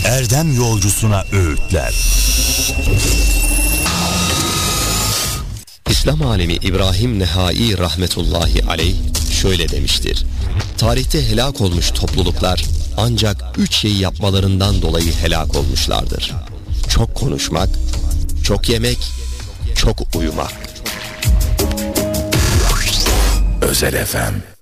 erdem yolcusuna öğütler. İslam alemi İbrahim Nehai rahmetullahi aleyh şöyle demiştir: tarihte helak olmuş topluluklar ancak 3 şeyi yapmalarından dolayı helak olmuşlardır: çok konuşmak, çok yemek, çok uyumak. Özel FM.